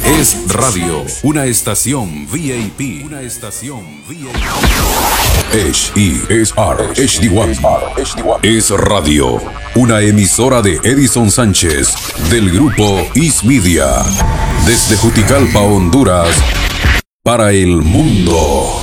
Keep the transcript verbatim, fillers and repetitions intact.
Es radio, una estación V I P. Una estación V I P. H E S R H D uno. Es radio, una emisora de Edison Sánchez del grupo Is Media. Desde Juticalpa, Honduras, para el mundo.